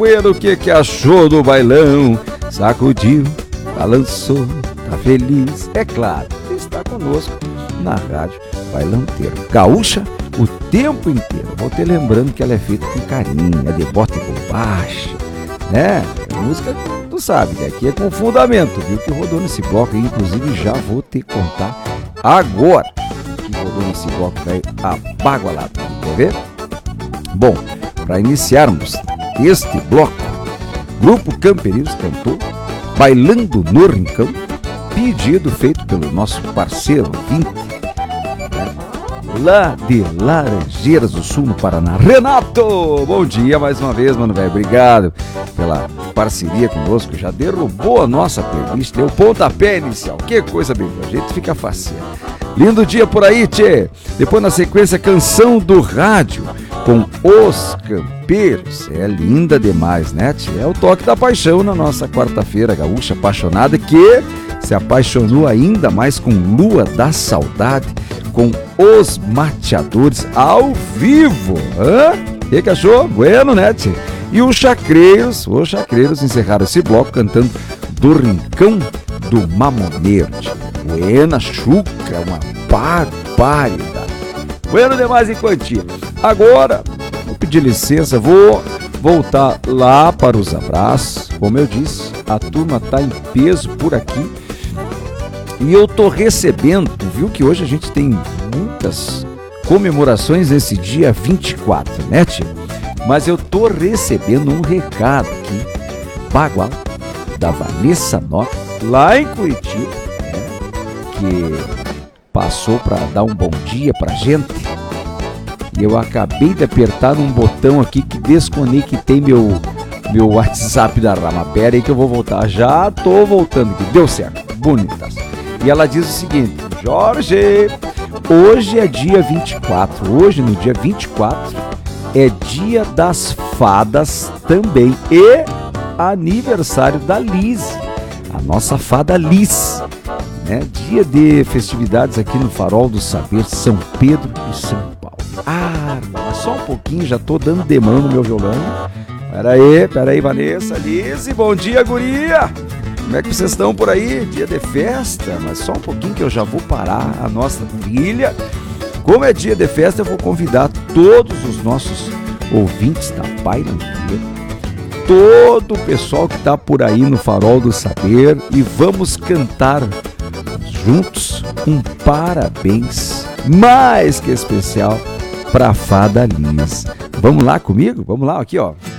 Bueno, o que achou do bailão? Sacudiu, balançou, tá feliz? É claro, está conosco na Rádio Bailanteiro Gaúcha o tempo inteiro. Vou te lembrando que ela é feita com carinho, é de bota e bombacha, né? A música, tu sabe, que aqui é com fundamento, viu? Que rodou nesse bloco, inclusive já vou te contar agora que rodou nesse bloco aí abagualado. Quer ver? Bom, para iniciarmos este bloco, Grupo Camperinos cantou Bailando no Rincão, pedido feito pelo nosso parceiro Vinte, né? Lá de Laranjeiras do Sul, no Paraná. Renato, bom dia mais uma vez, mano velho. Obrigado pela parceria conosco. Já derrubou a nossa playlist, deu pontapé inicial. Que coisa bem, a gente fica faceiro. Lindo dia por aí, tchê. Depois na sequência, Canção do Rádio com Os Campeiros. É linda demais, né, tchê? É o toque da paixão na nossa quarta-feira gaúcha apaixonada, que se apaixonou ainda mais com Lua da Saudade, com Os Mateadores ao vivo. O que achou? Bueno, né, tchê? E os Chacreiros encerraram esse bloco cantando Do Rincão do Mamoneiro, tchê. Buena Chucra, uma barbaridade. Bueno demais em quantia. Agora, vou pedir licença, vou voltar lá para os abraços. Como eu disse, a turma tá em peso por aqui. E eu tô recebendo, tu viu que hoje a gente tem muitas comemorações nesse dia 24, né, tia? Mas eu tô recebendo um recado aqui, bagual, da Vanessa Nota, lá em Curitiba, que passou para dar um bom dia pra gente. E eu acabei de apertar num botão aqui que desconectei meu WhatsApp da Rama. Pera aí que eu vou voltar. Já tô voltando aqui. Deu certo. Bonitas. E ela diz o seguinte: Jorge, hoje é dia 24. Hoje, no dia 24, é dia das fadas também. E aniversário da Liz, a nossa fada Liz. Dia de festividades aqui no Farol do Saber, São Pedro e São Paulo. Mas só um pouquinho, já tô dando demão no meu violão. Pera aí, Vanessa, Lise, bom dia, guria! Como é que vocês estão por aí? Dia de festa, mas só um pouquinho que eu já vou parar a nossa trilha. Como é dia de festa, eu vou convidar todos os nossos ouvintes da Bailanteiro, todo o pessoal que tá por aí no Farol do Saber, e vamos cantar juntos um parabéns mais que especial para a fada Liz. Vamos lá comigo? Vamos lá, aqui ó.